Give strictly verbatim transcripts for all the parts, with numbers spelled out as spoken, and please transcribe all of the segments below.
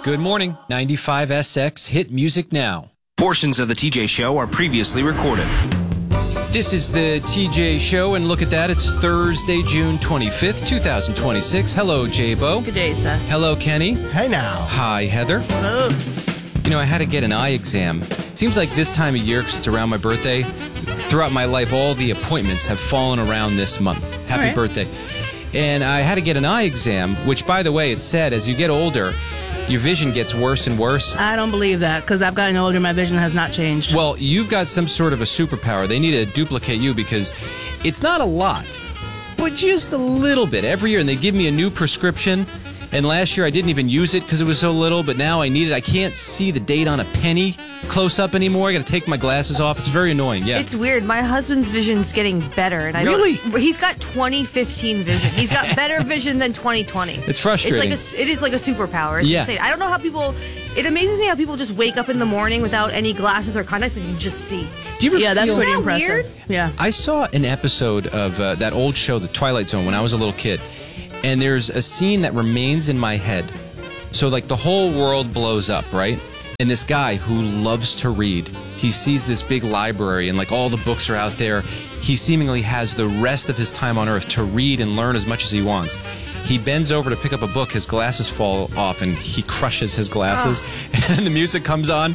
Good morning. ninety-five S X Hit Music Now. Portions of the T J Show are previously recorded. This is the T J Show, and look at that. It's Thursday, June twenty-fifth, twenty twenty-six. Hello, J-Bo. Good day, sir. Hello, Kenny. Hey now. Hi, Heather. Hello. You know, I had to get an eye exam. It seems like this time of year, because it's around my birthday, throughout my life, all the appointments have fallen around this month. Happy right. birthday. And I had to get an eye exam, which, by the way, it's said as you get older, your vision gets worse and worse. I don't believe that, because I've gotten older, my vision has not changed. Well, you've got some sort of a superpower. They need to duplicate you because it's not a lot, but just a little bit every year. And they give me a new prescription. And last year I didn't even use it because it was so little, but now I need it. I can't see the date on a penny close up anymore. I got to take my glasses off. It's very annoying. Yeah. It's weird. My husband's vision's getting better, and I Really? don't, he's got twenty fifteen vision. He's got better vision than twenty twenty. It's frustrating. It's like a, it is like a superpower. It's Yeah. insane. I don't know how people. It amazes me how people just wake up in the morning without any glasses or contacts and you just see. Do you ever yeah, that's feel... pretty Isn't that impressive. weird? Yeah. I saw an episode of uh, that old show, The Twilight Zone, when I was a little kid, and there's a scene that remains in my head. So, like, the whole world blows up, right? And this guy who loves to read, he sees this big library and, like, all the books are out there. He seemingly has the rest of his time on Earth to read and learn as much as he wants. He bends over to pick up a book, his glasses fall off, and he crushes his glasses, oh. and the music comes on.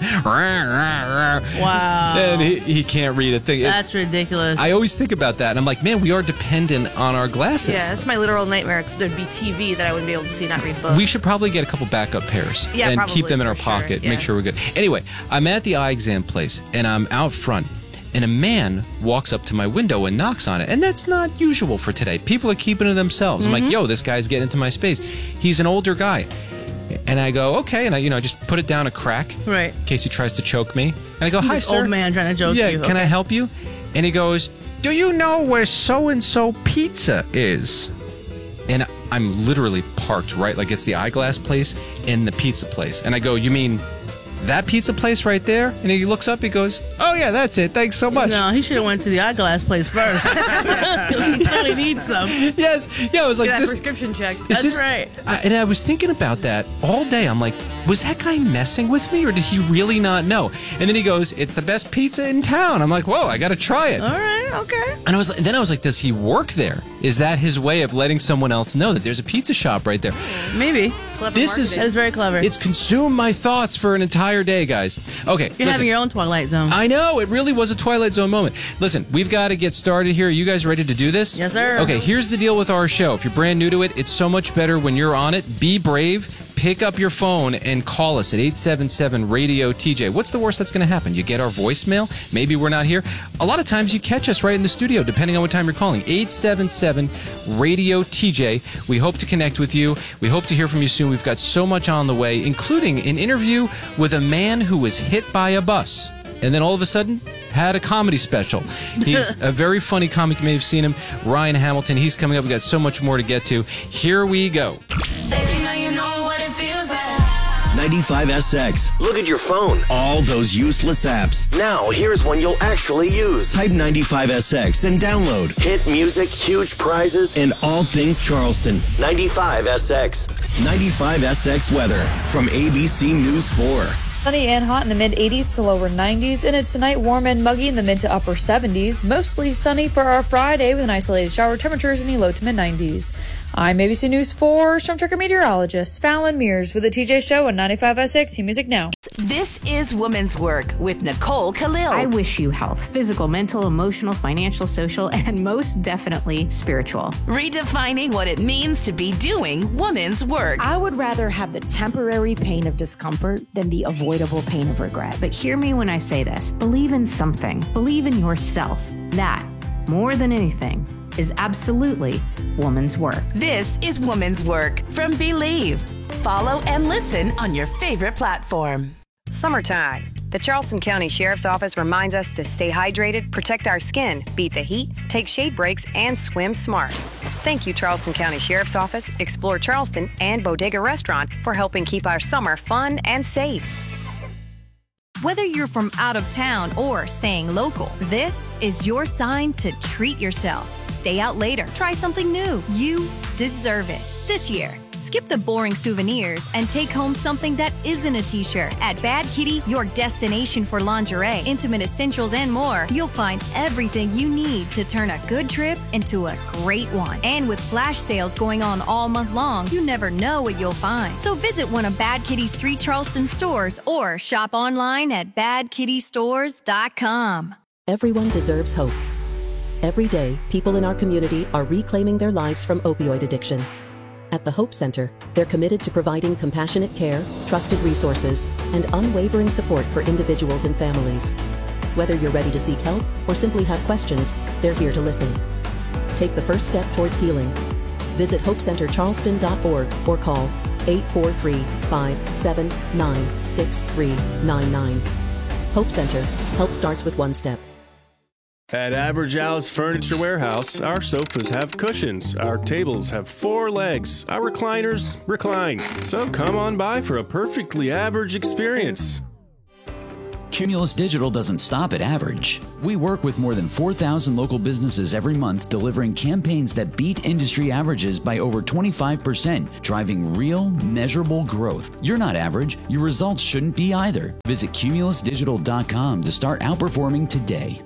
Wow. And he, he can't read a thing. That's It's, ridiculous. I always think about that, and I'm like, man, we are dependent on our glasses. Yeah, that's my literal nightmare. Because there'd be T V that I wouldn't be able to see, not read books. We should probably get a couple backup pairs Yeah, and probably, keep them in our for sure, pocket, yeah. make sure we're good. Anyway, I'm at the eye exam place, and I'm out front, and a man walks up to my window and knocks on it. And that's not usual for today. People are keeping to themselves. Mm-hmm. I'm like, yo, this guy's getting into my space. He's an older guy. And I go, okay, and I, you know, just put it down a crack Right. in case he tries to choke me. And I go, hi, This sir. old man trying to joke yeah, you. can I Okay. help you? And he goes, do you know where so-and-so pizza is? And I'm literally parked right, like it's the eyeglass place and the pizza place. And I go, you mean that pizza place right there? And he looks up, he goes, oh yeah, that's it, thanks so much. No, he should have went to the eyeglass place first. Because he clearly needs some. Yes, yeah, I was like, Get that this... prescription checked. is That's this- right. I, and I was thinking about that all day. I'm like, was that guy messing with me or did he really not know? And then he goes, it's the best pizza in town. I'm like, whoa, I got to try it. All right, okay. And I was, and then I was like, does he work there? Is that his way of letting someone else know that there's a pizza shop right there? Maybe. Clever This is- That marketing. is very clever. It's consumed my thoughts for an entire day, guys. Okay, You're listen. having your own Twilight Zone. I know, it really was a Twilight Zone moment. Listen, we've got to get started here. Are you guys ready to do this? Yes, sir. Okay, here's the deal with our show. If you're brand new to it, it's so much better when you're on it. Be brave. Pick up your phone and call us at eight seven seven radio T J. What's the worst that's going to happen? You get our voicemail? Maybe we're not here. A lot of times you catch us right in the studio, depending on what time you're calling. eight seven seven radio T J. We hope to connect with you. We hope to hear from you soon. We've got so much on the way, including an interview with a man who was hit by a bus and then all of a sudden had a comedy special. He's a very funny comic. You may have seen him. Ryan Hamilton. He's coming up. We've got so much more to get to. Here we go. Baby, now you know what it feels like. ninety-five S X. Look at your phone. All those useless apps. Now, here's one you'll actually use. Type ninety-five S X and download. Hit music, huge prizes, and all things Charleston. ninety-five S X. ninety-five S X weather from A B C News four. Sunny and hot in the mid eighties to lower nineties, and it's tonight warm and muggy in the mid to upper seventies. Mostly sunny for our Friday with an isolated shower temperatures in the low to mid nineties. I'm A B C News four Storm Tracker meteorologist Fallon Mears with the T J Show on ninety-five S X Music Now. This is Women's Work with Nicole Khalil. I wish you health, physical, mental, emotional, financial, social, and most definitely spiritual. Redefining what it means to be doing women's work. I would rather have the temporary pain of discomfort than the avoidable pain of regret. But hear me when I say this. Believe in something. Believe in yourself. That, more than anything, is absolutely woman's work. This is Women's Work from Believe. Follow and listen on your favorite platform. Summertime. The Charleston County Sheriff's Office reminds us to stay hydrated, protect our skin, beat the heat, take shade breaks, and swim smart. Thank you, Charleston County Sheriff's Office, Explore Charleston, and Bodega Restaurant for helping keep our summer fun and safe. Whether you're from out of town or staying local, this is your sign to treat yourself. Stay out later. Try something new. You deserve it. This year, Skip the boring souvenirs and take home something that isn't a t-shirt. At Bad Kitty, your destination for lingerie, intimate essentials, and more, you'll find everything you need to turn a good trip into a great one. And with flash sales going on all month long, you never know what you'll find. So visit one of Bad Kitty's three Charleston stores or shop online at bad kitty stores dot com. Everyone deserves hope. Every day, people in our community are reclaiming their lives from opioid addiction. At the Hope Center, they're committed to providing compassionate care, trusted resources, and unwavering support for individuals and families. Whether you're ready to seek help or simply have questions, they're here to listen. Take the first step towards healing. Visit hope center charleston dot org or call eight four three, five seven nine, six three nine nine. Hope Center. Help starts with one step. At Average Al's Furniture Warehouse, our sofas have cushions, our tables have four legs, our recliners recline. So come on by for a perfectly average experience. Cumulus Digital doesn't stop at average. We work with more than four thousand local businesses every month, delivering campaigns that beat industry averages by over twenty-five percent, driving real, measurable growth. You're not average. Your results shouldn't be either. Visit cumulus digital dot com to start outperforming today.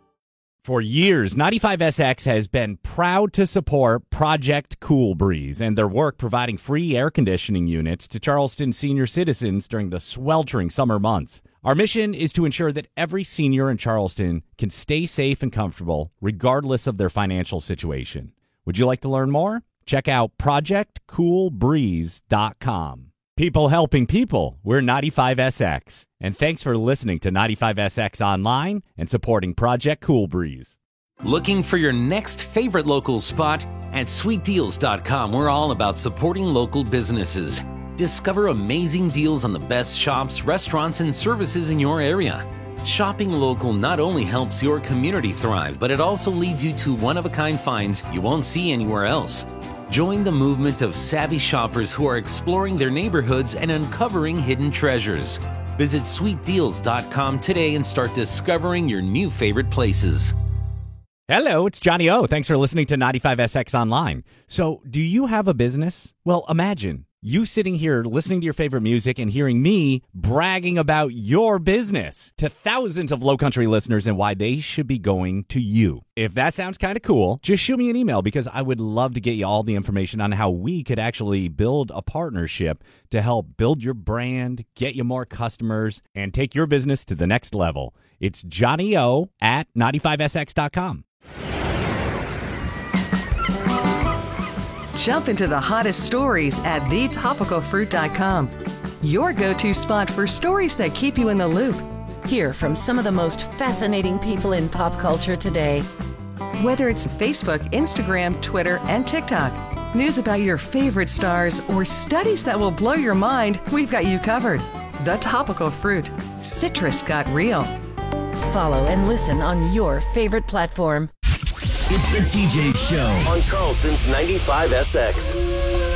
For years, ninety-five S X has been proud to support Project Cool Breeze and their work providing free air conditioning units to Charleston senior citizens during the sweltering summer months. Our mission is to ensure that every senior in Charleston can stay safe and comfortable regardless of their financial situation. Would you like to learn more? Check out project cool breeze dot com. People helping people, we're ninety-five S X. And thanks for listening to ninety-five S X Online and supporting Project Cool Breeze. Looking for your next favorite local spot? At sweet deals dot com, we're all about supporting local businesses. Discover amazing deals on the best shops, restaurants, and services in your area. Shopping local not only helps your community thrive, but it also leads you to one-of-a-kind finds you won't see anywhere else. Join the movement of savvy shoppers who are exploring their neighborhoods and uncovering hidden treasures. Visit sweet deals dot com today and start discovering your new favorite places. Hello, it's Johnny O. Thanks for listening to ninety-five S X Online. So, do you have a business? Well, imagine you sitting here listening to your favorite music and hearing me bragging about your business to thousands of Low Country listeners and why they should be going to you. If that sounds kind of cool, just shoot me an email because I would love to get you all the information on how we could actually build a partnership to help build your brand, get you more customers, and take your business to the next level. It's Johnny O at ninety-five S X dot com. Jump into the hottest stories at the topical fruit dot com. Your go-to spot for stories that keep you in the loop. Hear from some of the most fascinating people in pop culture today. Whether it's Facebook, Instagram, Twitter, and TikTok, news about your favorite stars, or studies that will blow your mind, we've got you covered. The Topical Fruit. Citrus got real. Follow and listen on your favorite platform. It's the T J Show on Charleston's ninety-five S X.